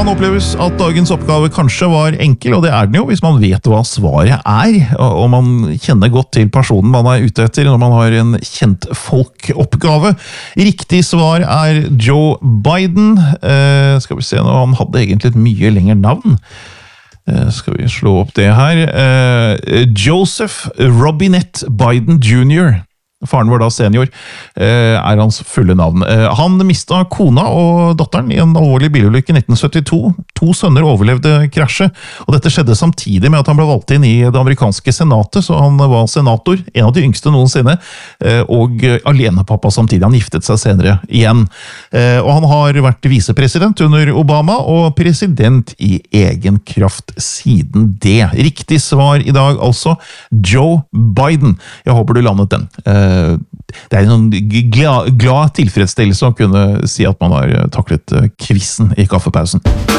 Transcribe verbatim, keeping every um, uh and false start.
kan oppleves at dagens oppgave kanskje var enkel, og det er den jo hvis man vet hva svaret er, og man kjenner godt til personen man er ute etter når man har en kjent folk-oppgave. Riktig svar er Joe Biden. Eh, skal vi se nå, han hadde egentlig et mye lengre navn. Eh, skal vi slå opp det her. Eh, Joseph Robinette Biden junior Faren var da senior, er hans fulle navn. Han mistet kona og datteren i en alvorlig bilulykke i nitten syttito. To sønner overlevde krasjet, og dette skjedde samtidig med at han ble valgt inn i det amerikanske senatet, så han var senator, en av de yngste noensinne, og alenepappa samtidig. Han giftet seg senere igjen. Og han har vært visepresident under Obama, og president i egen kraft siden det. Riktig svar i dag, altså Joe Biden. Jeg håper du landet den. Det er en glad, glad tilfredsstillelse å kunne si at man har taklet quizen i kaffepausen.